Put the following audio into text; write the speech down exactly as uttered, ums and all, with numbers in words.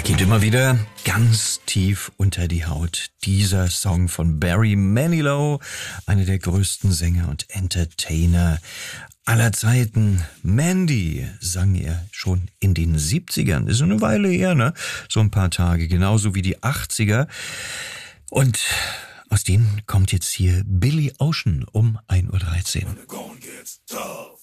Geht immer wieder ganz tief unter die Haut. Dieser Song von Barry Manilow, einer der größten Sänger und Entertainer aller Zeiten. Mandy sang er schon in den siebzigern. Ist eine Weile her, ne? So ein paar Tage, genauso wie die achtziger. Und aus denen kommt jetzt hier Billy Ocean um ein Uhr dreizehn.